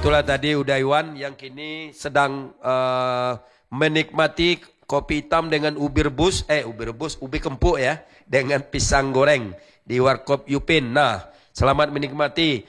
Itulah tadi Udaywan yang kini sedang menikmati kopi hitam dengan ubi kempuk ya, dengan pisang goreng di Warkop Yupin. Nah, selamat menikmati.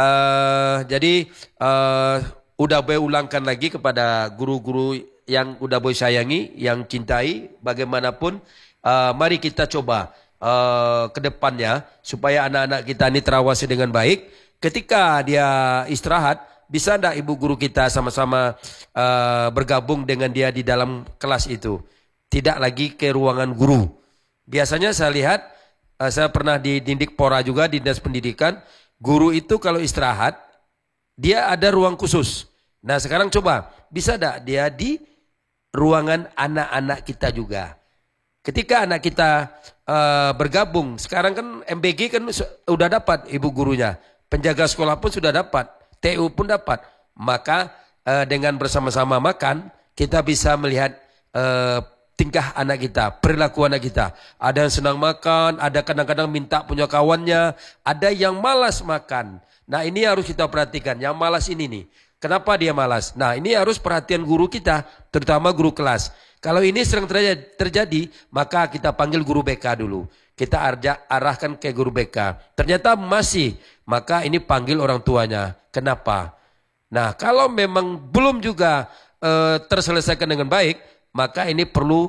Jadi udah boy ulangkan lagi kepada guru-guru yang udah boy sayangi, yang cintai, bagaimanapun mari kita coba ke depannya supaya anak-anak kita ini terawasi dengan baik. Ketika dia istirahat, bisa enggak ibu guru kita sama-sama bergabung dengan dia di dalam kelas itu? Tidak lagi ke ruangan guru. Biasanya saya lihat, saya pernah di Dindik Pora juga, di Dinas Pendidikan, guru itu kalau istirahat, dia ada ruang khusus. Nah sekarang coba, bisa enggak dia di ruangan anak-anak kita juga? Ketika anak kita bergabung, sekarang kan MBG kan sudah dapat ibu gurunya, penjaga sekolah pun sudah dapat, TU pun dapat. Maka dengan bersama-sama makan, kita bisa melihat tingkah anak kita, perilaku anak kita. Ada yang senang makan, ada kadang-kadang minta punya kawannya, ada yang malas makan. Nah ini harus kita perhatikan, yang malas ini nih. Kenapa dia malas? Nah ini harus perhatian guru kita, terutama guru kelas. Kalau ini sering terjadi, maka kita panggil guru BK dulu. Kita arahkan ke guru BK. Ternyata masih, maka ini panggil orang tuanya. Kenapa? Nah kalau memang belum juga terselesaikan dengan baik, maka ini perlu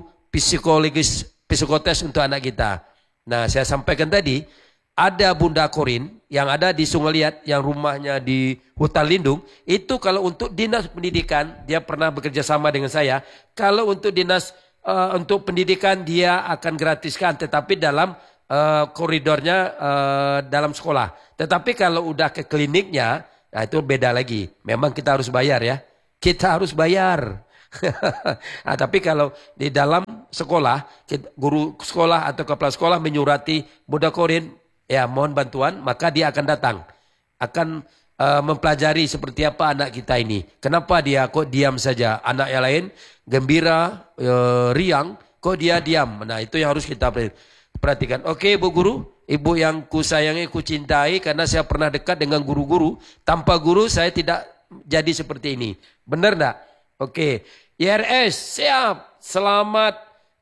psikotes untuk anak kita. Nah saya sampaikan tadi, ada Bunda Korin yang ada di Sungai Liat, yang rumahnya di hutan lindung. Itu kalau untuk dinas pendidikan, dia pernah bekerja sama dengan saya. Kalau untuk dinas untuk pendidikan dia akan gratiskan, tetapi dalam koridornya dalam sekolah. Tetapi kalau udah ke kliniknya, nah itu beda lagi. Memang kita harus bayar ya. Kita harus bayar. Nah, tapi kalau di dalam sekolah, guru sekolah atau kepala sekolah menyurati Bunda Korin, ya mohon bantuan, maka dia akan datang. Akan mempelajari seperti apa anak kita ini. Kenapa dia kok diam saja? Anak yang lain gembira, riang, kok dia diam? Nah itu yang harus kita perhatikan. Oke Bu Guru, Ibu yang ku sayangi, ku cintai, karena saya pernah dekat dengan guru-guru. Tanpa guru saya tidak jadi seperti ini. Benar enggak? Oke. IRS, siap. Selamat.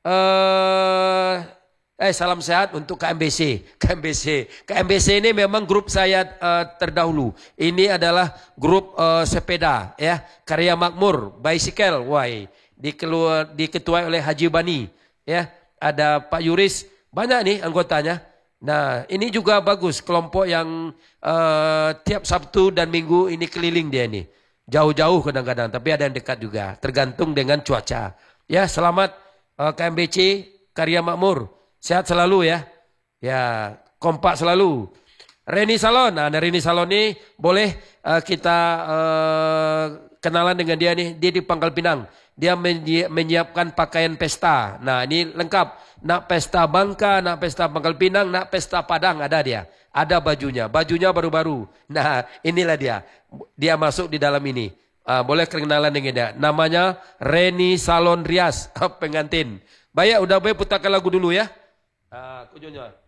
Salam sehat untuk KMBC. KMBC ini memang grup saya terdahulu. Ini adalah grup sepeda, ya, Karya Makmur, bicycle, diketuai oleh Haji Bani, ya. Ada Pak Yuris, banyak nih anggotanya. Nah, ini juga bagus, kelompok yang tiap Sabtu dan Minggu ini keliling dia nih. Jauh-jauh kadang-kadang, tapi ada yang dekat juga, tergantung dengan cuaca. Ya, selamat KMBC, Karya Makmur. Sehat selalu ya. Ya, kompak selalu. Reni Salon. Nah, Reni Salon ini boleh kita kenalan dengan dia nih. Dia di Pangkal Pinang. Dia menyiapkan pakaian pesta. Nah, ini lengkap. Nak pesta Bangka, nak pesta Pangkal Pinang, nak pesta Padang ada dia. Ada bajunya. Bajunya baru-baru. Nah, inilah dia. Dia masuk di dalam ini. Boleh kenalan dengan dia. Namanya Reni Salon Rias, pengantin. Baik, udah boleh putarkan lagu dulu ya. Kujunya.